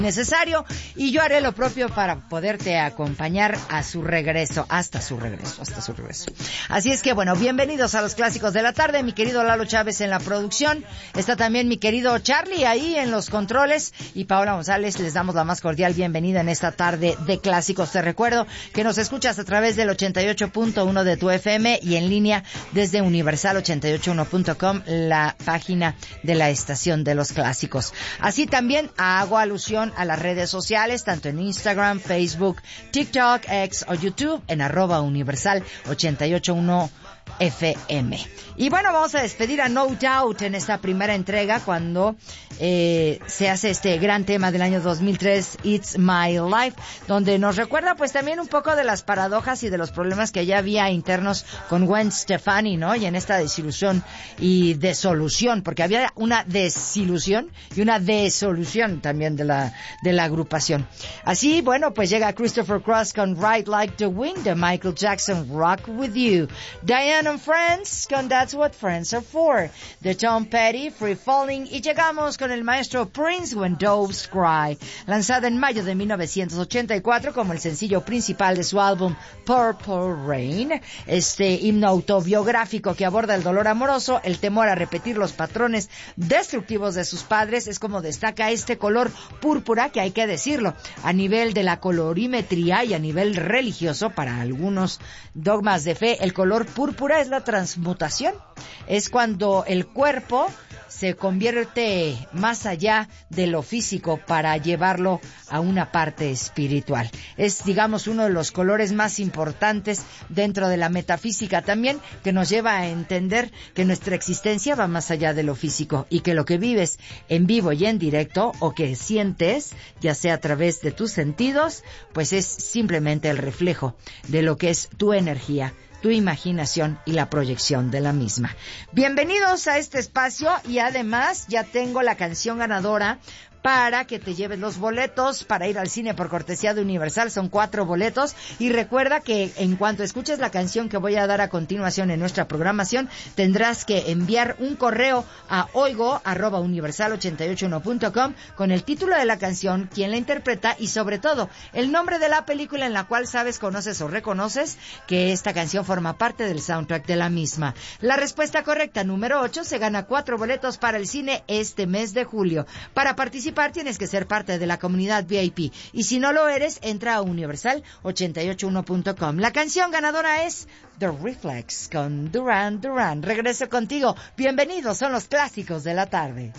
necesario, y yo haré lo propio para poderte acompañar a su regreso, hasta su regreso. Así es que bueno, bienvenidos a los clásicos de la tarde. Mi querido Lalo Chávez en la producción, está también mi querido Charlie ahí en los controles, y Paola González. Les damos la más cordial bienvenida en esta tarde de clásicos. Te recuerdo que nos escuchas a través del 88.1 de tu FM y en línea desde universal881.com, la página de la estación de los clásicos. Así también hago alusión a las redes sociales, tanto en Instagram, Facebook, TikTok, X o YouTube, en @universal881 FM. Y bueno, vamos a despedir a No Doubt en esta primera entrega, cuando se hace este gran tema del año 2003, It's My Life, donde nos recuerda pues también un poco de las paradojas y de los problemas que ya había internos con Gwen Stefani, ¿no? Y en esta desilusión y desolución, porque había una desilusión y una desolución también de la agrupación. Así, bueno, pues llega Christopher Cross con Ride Like the Wind, de Michael Jackson, Rock With You. Diane and Friends con That's What Friends Are For, de Tom Petty, Free Falling, y llegamos con el maestro Prince, When Doves Cry, lanzada en mayo de 1984 como el sencillo principal de su álbum Purple Rain, este himno autobiográfico que aborda el dolor amoroso, el temor a repetir los patrones destructivos de sus padres. Es como destaca este color púrpura, que hay que decirlo, a nivel de la colorimetría y a nivel religioso, para algunos dogmas de fe, el color púrpura es la transmutación, es cuando el cuerpo se convierte más allá de lo físico para llevarlo a una parte espiritual. Es, digamos, uno de los colores más importantes dentro de la metafísica también, que nos lleva a entender que nuestra existencia va más allá de lo físico, y que lo que vives en vivo y en directo, o que sientes, ya sea a través de tus sentidos, pues es simplemente el reflejo de lo que es tu energía, tu imaginación y la proyección de la misma. Bienvenidos a este espacio, y además ya tengo la canción ganadora para que te lleves los boletos para ir al cine por cortesía de Universal. Son 4 boletos, y recuerda que en cuanto escuches la canción que voy a dar a continuación en nuestra programación, tendrás que enviar un correo a oigo@universal881.com con el título de la canción, quién la interpreta y sobre todo el nombre de la película en la cual sabes, conoces o reconoces que esta canción forma parte del soundtrack de la misma. La respuesta correcta, número 8, se gana 4 boletos para el cine este mes de julio. Para participar tienes que ser parte de la comunidad VIP, y si no lo eres, entra a universal881.com. La canción ganadora es The Reflex con Duran Duran. Regreso contigo. Bienvenidos, son los clásicos de la tarde.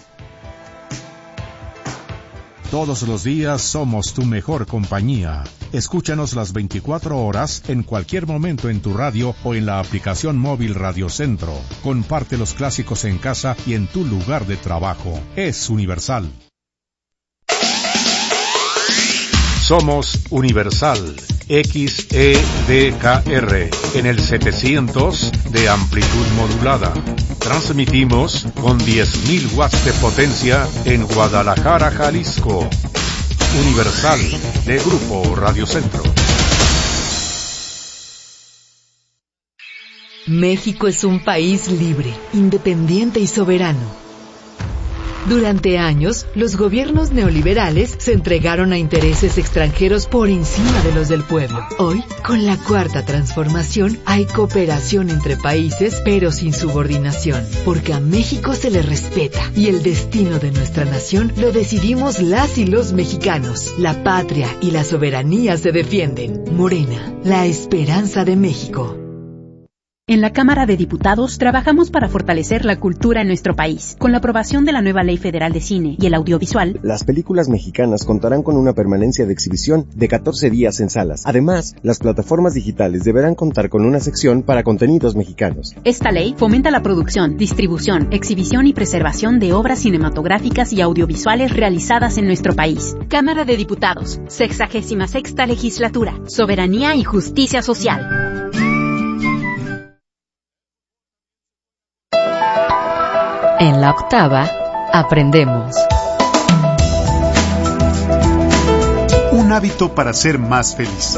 Todos los días somos tu mejor compañía. Escúchanos las 24 horas, en cualquier momento en tu radio o en la aplicación móvil Radio Centro. Comparte los clásicos en casa y en tu lugar de trabajo. Es Universal. Somos Universal, XEDKR, en el 700 de amplitud modulada. Transmitimos con 10.000 watts de potencia en Guadalajara, Jalisco. Universal, de Grupo Radio Centro. México es un país libre, independiente y soberano. Durante años, los gobiernos neoliberales se entregaron a intereses extranjeros por encima de los del pueblo. Hoy, con la Cuarta Transformación, hay cooperación entre países, pero sin subordinación, porque a México se le respeta, y el destino de nuestra nación lo decidimos las y los mexicanos. La patria y la soberanía se defienden. Morena, la esperanza de México. En la Cámara de Diputados trabajamos para fortalecer la cultura en nuestro país. Con la aprobación de la nueva Ley Federal de Cine y el Audiovisual, las películas mexicanas contarán con una permanencia de exhibición de 14 días en salas. Además, las plataformas digitales deberán contar con una sección para contenidos mexicanos. Esta ley fomenta la producción, distribución, exhibición y preservación de obras cinematográficas y audiovisuales realizadas en nuestro país. Cámara de Diputados, 66ª Legislatura, Soberanía y Justicia Social. En la octava, aprendemos. Un hábito para ser más feliz.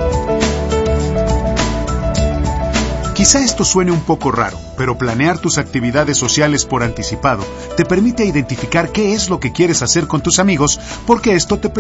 Quizá esto suene un poco raro, pero planear tus actividades sociales por anticipado te permite identificar qué es lo que quieres hacer con tus amigos, porque esto te permite